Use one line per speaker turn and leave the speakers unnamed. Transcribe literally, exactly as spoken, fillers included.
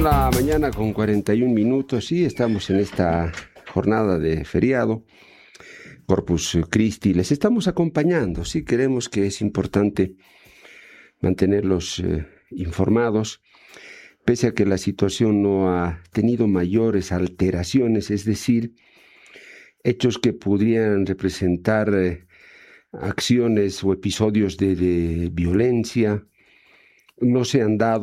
la mañana con cuarenta y un minutos y estamos en esta jornada de feriado, Corpus Christi. Les estamos acompañando, sí, creemos que es importante mantenerlos eh, informados, pese a que la situación no ha tenido mayores alteraciones, es decir, hechos que podrían representar eh, acciones o episodios de, de violencia no se han dado.